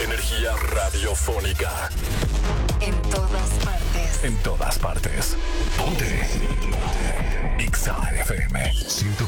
Energía radiofónica. En todas partes. En todas partes. Ponte. Ponte. Exa FM.